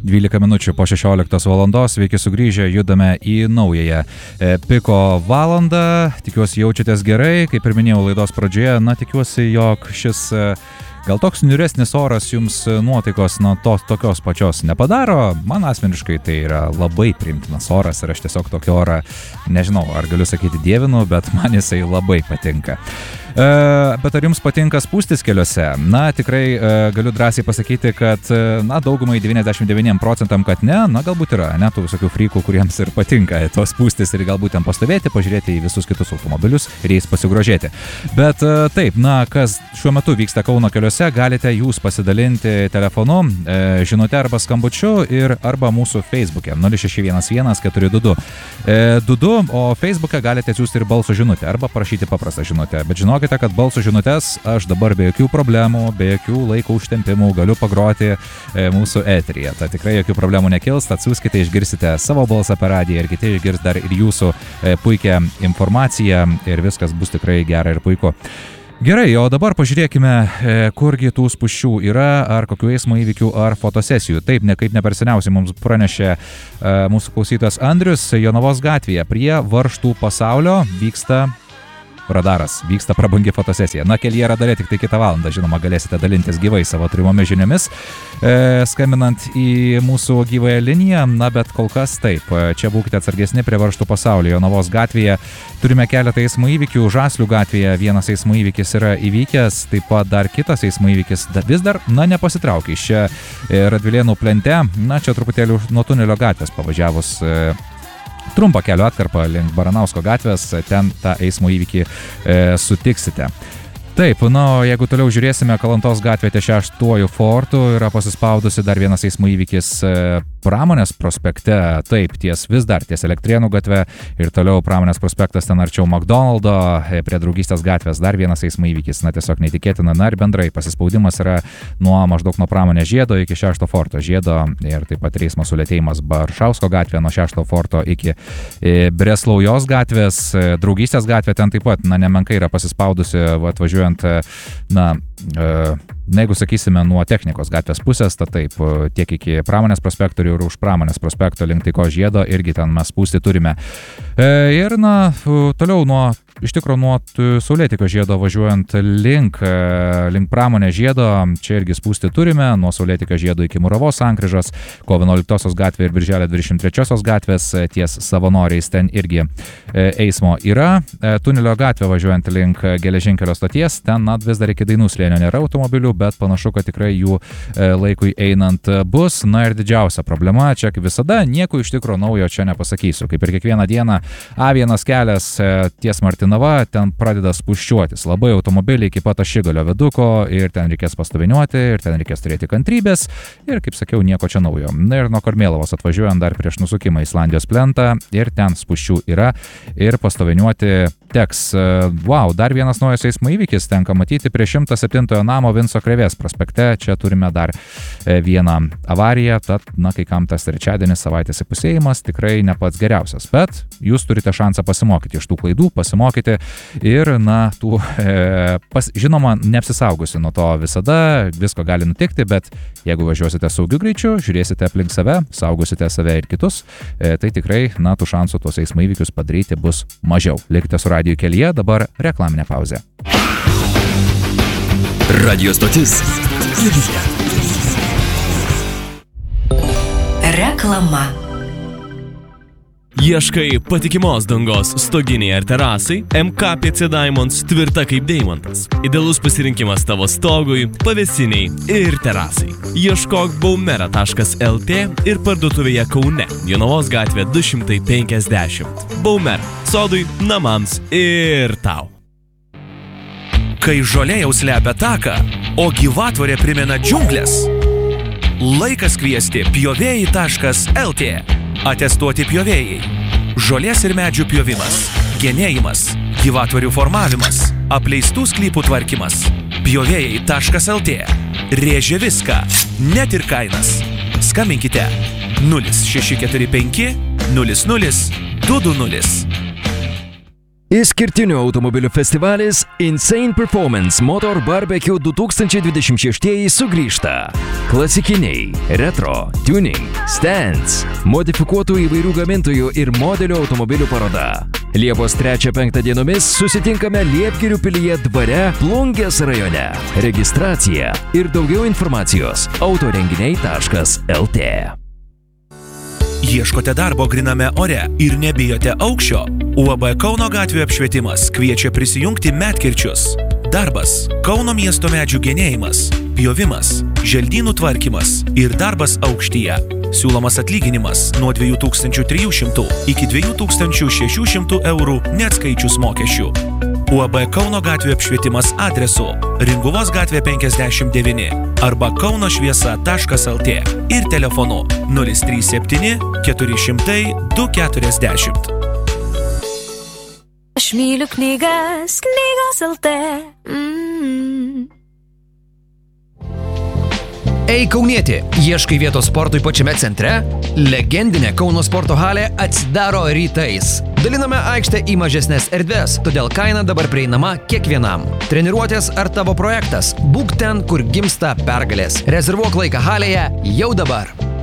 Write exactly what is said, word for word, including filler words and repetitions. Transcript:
dvylika minučių po šešioliktos valandos, sveiki sugrįžę, judame į naująją Piko valandą. Tikiuosi jaučiatės gerai, kaip ir minėjau laidos pradžioje, na tikiuosi, jog šis gal toks niūresnis oras jums nuotaikos nuo tos tokios pačios nepadaro. Man asmeniškai tai yra labai priimtinas oras ir aš tiesiog tokį orą, nežinau, ar galiu sakyti dievinu, bet man jisai labai patinka. E, bet ar jums patinka spūstis keliuose? Na, tikrai e, galiu drąsiai pasakyti, kad na, daugumai devyniasdešimt devyni procentam, kad ne, na galbūt yra, ne, tų visokių frykų, kuriems ir patinka tos spūstis ir galbūt ten pastovėti, pažiūrėti į visus kitus automobilius ir jais pasigrožėti. Bet e, taip, na, kas šiuo metu vyksta Kauno keliuose, galite jūs pasidalinti telefonu, e, žinute arba skambučiu ir arba mūsų Facebook'e nulis šeši vienas vienas keturi du du du du, o Facebook'e galite atsiųsti ir balso žinutę arba parašyti paprastą žinutę. Bet žinokite, kad balso žinutės aš dabar be jokių problemų, be jokių laiko užtempimų galiu pagroti e, mūsų eteryje. Tai tikrai jokių problemų nekils, tad siųskite, išgirsite savo balsą per radiją ir kiti išgirs dar ir jūsų e, puikią informaciją ir viskas bus tikrai gera ir puiku. Gerai, o dabar pažiūrėkime, kurgi tų spūsčių yra, ar kokių eismo įvykių, ar fotosesijų. Taip, ne kaip ne per seniausiai mums pranešė mūsų klausytojas Andrius, Jonavos gatvėje prie Varžtų pasaulio vyksta radaras, vyksta prabangi fotosesija. Na, kelyje radare tik tai kitą valandą, žinoma, galėsite dalintis gyvai savo turimomis žiniomis, e, skambinant į mūsų gyvąją liniją, na, bet kol kas taip, čia būkite atsargesni prie Varžtų pasaulio, Jonavos gatvėje. Turime keletą eismo įvykių, Žaslių gatvėje vienas eismo įvykis yra įvykęs, taip pat dar kitas eismo įvykis vis dar, na, nepasitraukia. Iš čia Radvilėnų plente, na, čia truputėlį nuo tunelio gatvės pavažiavus e, trumpą kelio atkarpą link Baranausko gatvės, ten tą eismo įvykį e, sutiksite. Taip, na, jeigu toliau žiūrėsime, Kalantos gatvė ties šeštuoju fortu yra pasispaudusi dar vienas eismo įvykis e, Pramonės prospekte, taip, ties vis dar ties Elektrėnų gatve ir toliau Pramonės prospektas ten arčiau McDonaldo, e, prie Draugystės gatvės dar vienas eismo įvykis, na tiesiog neįtikėtina, na ir bendrai pasispaudimas yra nuo maždaug nuo Pramonės žiedo iki šešto forto žiedo ir taip pat eismo sulėtėjimas Baršausko gatvė nuo šešto forto iki e, Breslaujos gatvės, e, Draugystės gatvė ten taip pat, na nemenkai yra pasispaudusi, atvažiuojant, na, e, na, jeigu sakysime nuo Technikos gatvės pusės, tai taip, tiek iki Pramonės prospekto ir už Pramonės prospekto link Taikos žiedo irgi ten mes spūsti turime. E, ir, na, toliau nuo, iš tikro nuo Saulėtekio žiedo važiuojant link, link Pramonės žiedo, čia irgi spūsti turime, nuo Saulėtekio žiedo iki Muravos sankryžos, Kovo vienuoliktosios gatvė ir Birželio dvidešimt trečiosios gatvės, ties Savanoriais ten irgi e, eismo yra. E, tunelio gatvė važiuojant link geležinkelio stoties, ten na, vis dar iki Dainų slėnio nėra automobilių, bet panašu, kad tikrai jų e, laikui einant bus. Na ir didžiausia problema, čia kaip visada, nieko iš tikro naujo čia nepasakysiu. Kaip ir kiekvieną dieną, A vienas kelias e, ties Martinava, ten pradeda spūsčiuotis. Labai automobiliai iki pat Ašigalio viaduko ir ten reikės pastoviniuoti, ir ten reikės turėti kantrybės. Ir kaip sakiau, nieko čia naujo. Na ir nuo Karmėlavos atvažiuojant dar prieš nusukimą į Islandijos plentą ir ten spūsčių yra ir pastoviniuoti teks. Wow, dar vienas naujas eismo įvykis tenka matyti prie šimtas septintojo namo Vinco Krėvės prospekte. Čia turime dar vieną avariją, tad, na, kai kam tas trečiadienis savaitės įpusėjimas tikrai ne pats geriausias. Bet jūs turite šansą pasimokyti iš tų klaidų, pasimokyti ir, na, tų, e, pas, žinoma, neapsisaugusi nuo to visada, visko gali nutikti, bet jeigu važiuosite saugiu greičiu, žiūrėsite aplink save, saugosite save ir kitus, e, tai tikrai, na, tų šansų tuos eismo įvykius padaryti bus mažiau. Likite su radiju kelyje, dabar reklaminė pauzė. Radio stotis Kelyje. Reklama. Ieškai patikimos dangos stoginiai ar terasai? M K P C Diamonds tvirta kaip deimantas. Idealus pasirinkimas tavo stogui, pavėsiniai ir terasai. Ieškok baumera taškas el tė ir parduotuvėje Kaune, Jonavos gatvė du šimtai penkiasdešimt. Baumera. Sodui, namams ir tau. Kai žolė jau slepia taką, o gyvatvorė primena džiunglės, laikas kviesti pjovėjai taškas el tė. Atestuoti pjovėjai. Žolės ir medžių pjovimas, genėjimas, gyvatvorių formavimas, apleistų sklypų tvarkymas. pjovėjai taškas el tė. Rėžia viską, net ir kainas. Skambinkite nulis šeši keturi penki nulis nulis du du nulis. Išskirtinių automobilių festivalis Insane Performance Motor Barbecue du tūkstančiai dvidešimt šeši sugrįžta. Klasikiniai, retro, tuning, stands, modifikuotų įvairių gamintojų ir modelių automobilių paroda. Liepos trečią penktą dienomis susitinkame Liepgirių pilyje dvare Plungės rajone. Registracija ir daugiau informacijos autorenginiai taškas el tė. Ieškote darbo griname ore ir nebijote aukščio? U A B Kauno gatvių apšvietimas kviečia prisijungti medkirčius. Darbas – Kauno miesto medžių genėjimas, pjovimas, želdynų tvarkymas ir darbas aukštyje. Siūlomas atlyginimas nuo dviejų tūkstančių trijų šimtų iki dviejų tūkstančių šešių šimtų eurų neatskaičius mokesčių. U A B Kauno gatvių apšvietimas adresu Ringuvos gatvė penkiasdešimt devyni arba kaunošviesa taškas el tė ir telefonu nulis trys septyni keturi šimtai du keturiasdešimt. Aš myliu knygas, knygos el tė. Mm. Ei kaunieti, ieškai vietos sportui pačiame centre? Legendinė Kauno sporto halė atsidaro rytais. Daliname aikštę į mažesnės erdvės, todėl kaina dabar prieinama kiekvienam. Treniruotės ar tavo projektas? Būk ten, kur gimsta pergalės. Rezervuok laiką halėje jau dabar.